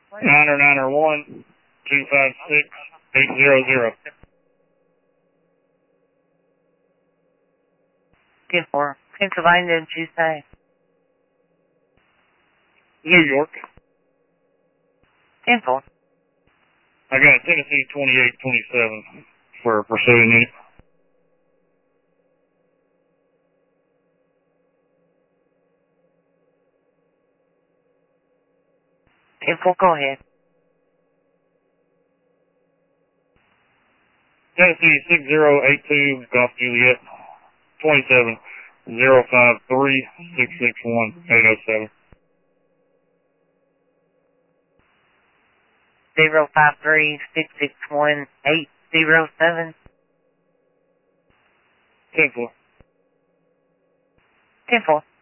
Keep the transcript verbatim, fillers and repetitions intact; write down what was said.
Niner Niner one two five six eight zero zero. ten four. Pennsylvania, did you say? New York. ten four. I got Tennessee twenty-eight twenty-seven for pursuing unit. ten four, go ahead. Tennessee six zero eight two Golf Juliet twenty-seven zero five three six six one eight oh seven. Zero five three six six one eight zero seven. ten four. ten four.